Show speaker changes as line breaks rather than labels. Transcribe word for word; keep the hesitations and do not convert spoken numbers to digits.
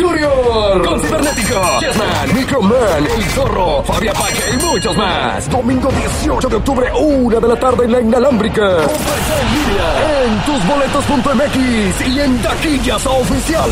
Junior, con Cibernético, Chessman, Microman, El Zorro, Fabián Pache y muchos más. Domingo dieciocho de octubre, una de la tarde en la Inalámbrica. Compra ya en línea en tusboletos punto m x y en taquillas oficiales.